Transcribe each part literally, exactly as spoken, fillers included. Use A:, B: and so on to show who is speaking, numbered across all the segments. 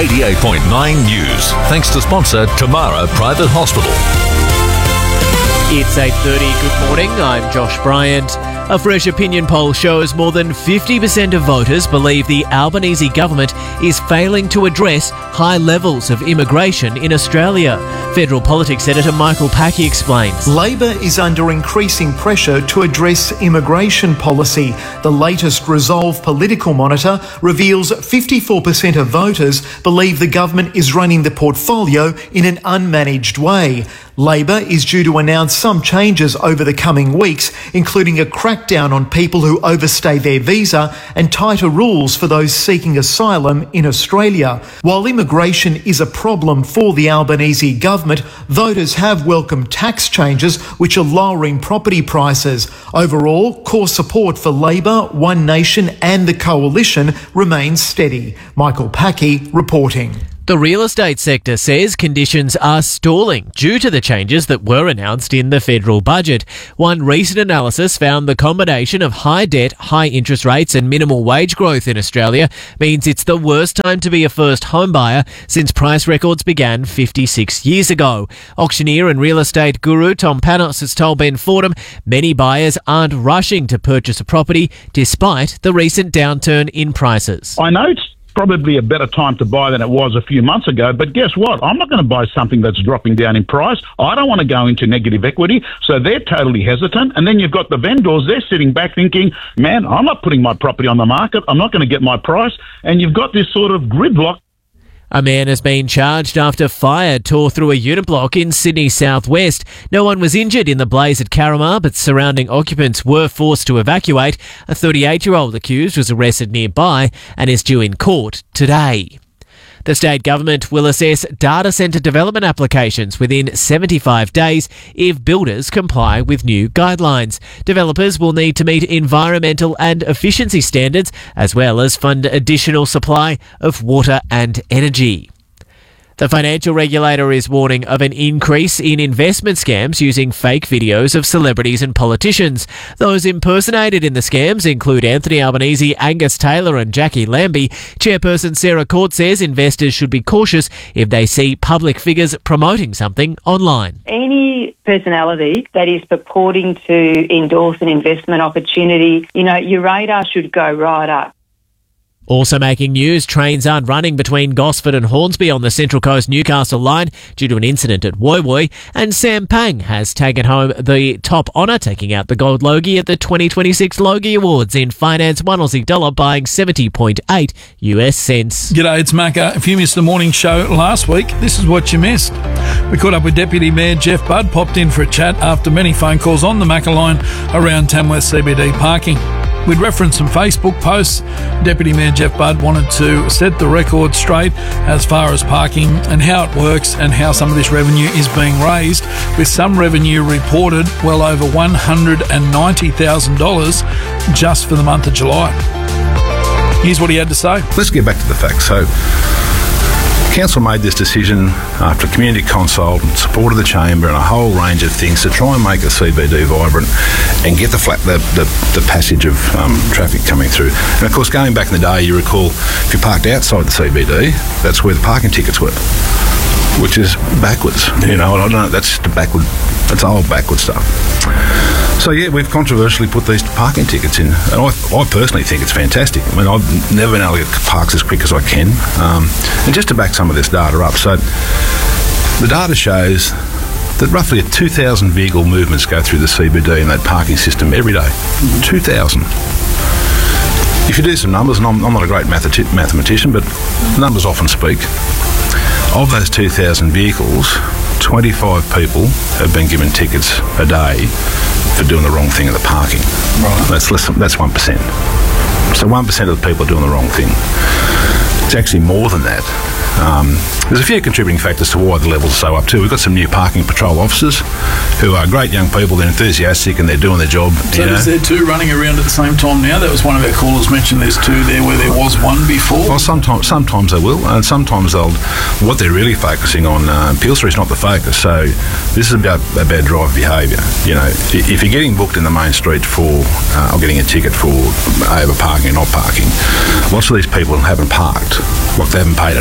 A: eighty-eight point nine News. Thanks to sponsor Tamara Private Hospital.
B: It's eight thirty. Good morning. I'm Josh Bryant. A fresh opinion poll shows more than fifty percent of voters believe the Albanese government is failing to address high levels of immigration in Australia. Federal Politics Editor Michael Packey explains.
C: Labor is under increasing pressure to address immigration policy. The latest Resolve Political Monitor reveals fifty-four percent of voters believe the government is running the portfolio in an unmanaged way. Labor is due to announce some changes over the coming weeks, including a crackdown on people who overstay their visa and tighter rules for those seeking asylum in Australia. While immigration is a problem for the Albanese government, voters have welcomed tax changes which are lowering property prices. Overall, core support for Labor, One Nation and the Coalition remains steady. Michael Packey reporting.
B: The real estate sector says conditions are stalling due to the changes that were announced in the federal budget. One recent analysis found the combination of high debt, high interest rates and minimal wage growth in Australia means it's the worst time to be a first home buyer since price records began fifty-six years ago. Auctioneer and real estate guru Tom Panos has told Ben Fordham many buyers aren't rushing to purchase a property despite the recent downturn in prices.
D: I know it's probably a better time to buy than it was a few months ago, but guess what? I'm not going to buy something that's dropping down in price. I don't want to go into negative equity, so they're totally hesitant. And then you've got the vendors, they're sitting back thinking, man, I'm not putting my property on the market, I'm not going to get my price. And you've got this sort of gridlock.
B: A man has been charged after fire tore through a unit block in Sydney southwest. No one was injured in the blaze at Carramar, but surrounding occupants were forced to evacuate. A thirty-eight-year-old accused was arrested nearby and is due in court today. The state government will assess data centre development applications within seventy-five days if builders comply with new guidelines. Developers will need to meet environmental and efficiency standards as well as fund additional supply of water and energy. The financial regulator is warning of an increase in investment scams using fake videos of celebrities and politicians. Those impersonated in the scams include Anthony Albanese, Angus Taylor and Jackie Lambie. Chairperson Sarah Court says investors should be cautious if they see public figures promoting something online.
E: Any personality that is purporting to endorse an investment opportunity, you know, your radar should go right up.
B: Also making news, trains aren't running between Gosford and Hornsby on the Central Coast Newcastle line due to an incident at Woy Woy, and Sam Pang has taken home the top honour, taking out the gold Logie at the twenty twenty-six Logie Awards in finance, one Aussie dollar buying seventy point eight US cents.
F: G'day, it's Macca. If you missed the morning show last week, this is what you missed. We caught up with Deputy Mayor Jeff Budd, popped in for a chat after many phone calls on the Macca line around Tamworth C B D parking. We'd referenced some Facebook posts. Deputy Mayor Jeff Budd wanted to set the record straight as far as parking and how it works and how some of this revenue is being raised, with some revenue reported well over one hundred ninety thousand dollars just for the month of July. Here's what he had to say.
G: Let's get back to the facts. So, Council made this decision after community consult and support of the Chamber and a whole range of things to try and make the C B D vibrant and get the flat, the, the, the passage of um, traffic coming through. And of course, going back in the day, you recall if you parked outside the C B D, that's where the parking tickets were, which is backwards. You know, I don't know, that's just backward, that's old backward stuff. So yeah, we've controversially put these parking tickets in, and I, I personally think it's fantastic. I mean, I've never been able to get parks as quick as I can. Um, and just to back some of this data up, so the data shows that roughly two thousand vehicle movements go through the C B D in that parking system every day. two thousand. If you do some numbers, and I'm, I'm not a great matheti- mathematician, but numbers often speak. Of those two thousand vehicles, twenty-five people have been given tickets a day for doing the wrong thing at the parking. Right. That's less than, that's one percent. So one percent of the people are doing the wrong thing. It's actually more than that. Um, there's a few contributing factors to why the levels are so up too. We've got some new parking patrol officers who are great young people. They're enthusiastic and they're doing their job.
F: So is there two running around at the same time now? That was one of our callers mentioned there's two there where there was one before.
G: Well, sometimes sometimes they will, and sometimes they'll. What they're really focusing on, uh, Peel Street's not the focus. So this is about about driver behaviour. You know, if you're getting booked in the main street for uh, or getting a ticket for over parking and not parking, lots of these people haven't parked. Like they haven't paid at all.
F: Today we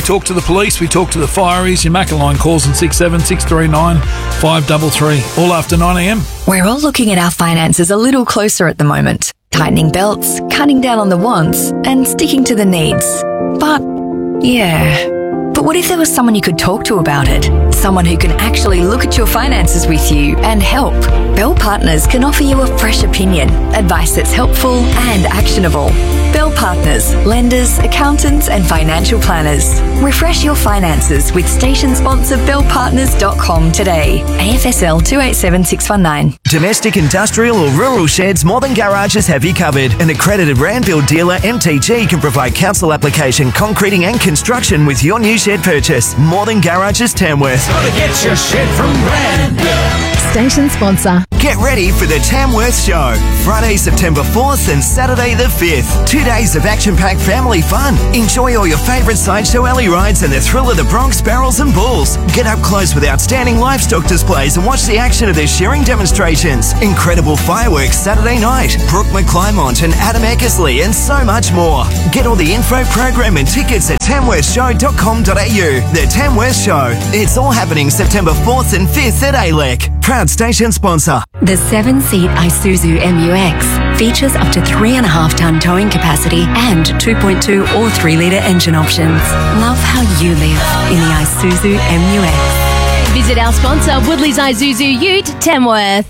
F: talk to the police, we talk to the fireys. Your Macaline calls on six seven six three nine five three three, all after nine a m.
H: We're all looking at our finances a little closer at the moment. Tightening belts, cutting down on the wants, and sticking to the needs. But, yeah... But what if there was someone you could talk to about it? Someone who can actually look at your finances with you and help. Bell Partners can offer you a fresh opinion, advice that's helpful and actionable. Bell Partners, lenders, accountants and financial planners. Refresh your finances with station sponsor bell partners dot com today. A F S L two eight seven six one nine.
I: Domestic, industrial or rural sheds, Modern Garages have you covered. An accredited Randfield dealer, M T G, can provide council application, concreting and construction with your new shed purchase. Modern Garages Tamworth.
J: Gotta get your shed from Randfield.
K: Station sponsor.
I: Get ready for the Tamworth Show. Friday, September fourth and Saturday the fifth. Two days of action-packed family fun. Enjoy all your favourite sideshow alley rides and the thrill of the Bronx Barrels and Bulls. Get up close with outstanding livestock displays and watch the action of their shearing demonstrations. Incredible fireworks Saturday night. Brooke McClymont and Adam Eckersley and so much more. Get all the info, program and tickets at tamworth show dot com dot a u. The Tamworth Show. It's all happening September fourth and fifth at A L E C. Proud station sponsor.
H: The seven-seat Isuzu M U X features up to three and a half ton towing capacity and two point two or three litre engine options. Love how you live in the Isuzu M U X.
K: Visit our sponsor, Woodley's Isuzu Ute, Tamworth.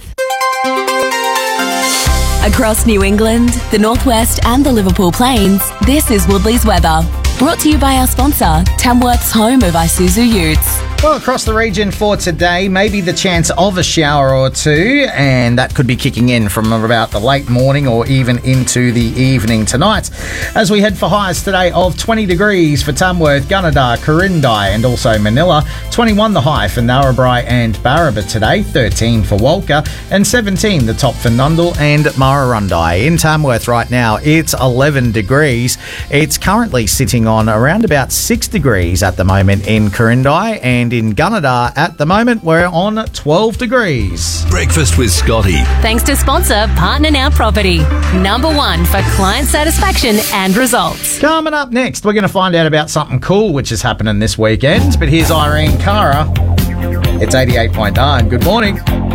H: Across New England, the Northwest and the Liverpool Plains, this is Woodley's weather. Brought to you by our sponsor, Tamworth's home of Isuzu Utes.
L: Well, across the region for today, maybe the chance of a shower or two, and that could be kicking in from about the late morning or even into the evening tonight. As we head for highs today of twenty degrees for Tamworth, Gunnedah, Corindai and also Manila, twenty-one the high for Narrabri and Barraba today, thirteen for Walker and seventeen the top for Nundle and Murrurundi. In Tamworth right now, it's eleven degrees. It's currently sitting on around about six degrees at the moment in Corindai, and in Gunnedah at the moment we're on twelve degrees.
A: Breakfast with Scotty.
K: Thanks to sponsor Partner Now Property. Number one for client satisfaction and results.
L: Coming up next, we're going to find out about something cool which is happening this weekend. But here's Irene Cara. It's eighty-eight point nine. Good morning.